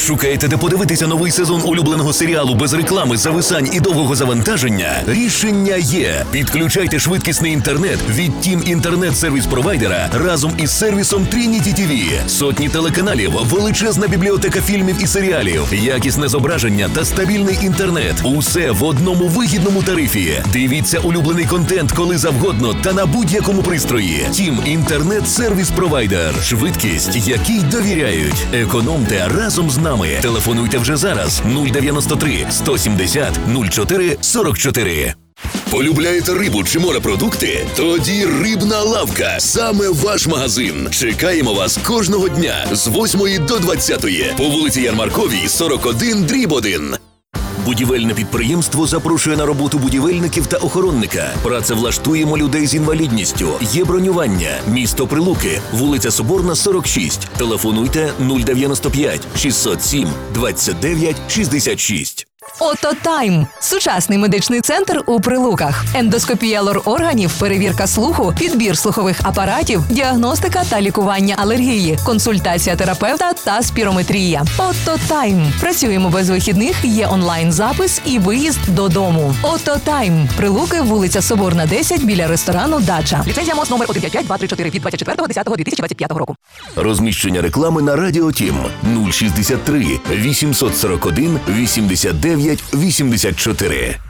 Шукаєте, де подивитися новий сезон улюбленого серіалу без реклами, зависань і довгого завантаження? Рішення є. Підключайте швидкісний інтернет від Team інтернет-сервіс-провайдера разом із сервісом Trinity TV. Сотні телеканалів, величезна бібліотека фільмів і серіалів, якісне зображення та стабільний інтернет. Усе в одному вигідному тарифі. Дивіться улюблений контент коли завгодно та на будь-якому пристрої. Team інтернет-сервіс-провайдер. Швидкість, якій довіряють. Економте разом з нами. Телефонуйте вже зараз 093 170 04 44. Полюбляєте рибу чи морепродукти? Тоді Рибна лавка – саме ваш магазин. Чекаємо вас кожного дня з 8 до 20 по вулиці Ярмарковій, 41/1. Будівельне підприємство запрошує на роботу будівельників та охоронника. Працевлаштуємо людей з інвалідністю. Є бронювання. Місто Прилуки. Вулиця Соборна, 46. Телефонуйте 095 607 29 66. Ототайм – сучасний медичний центр у Прилуках. Ендоскопія лор-органів, перевірка слуху, підбір слухових апаратів, діагностика та лікування алергії, консультація терапевта та спірометрія. Ототайм. Працюємо без вихідних, є онлайн-запис і виїзд додому. Ототайм. Прилуки, вулиця Соборна, 10, біля ресторану «Дача». Ліцензія МОЗ номер 155234 від 24.10.2025 року. Розміщення реклами на Радіо Тім 063 841 89 84.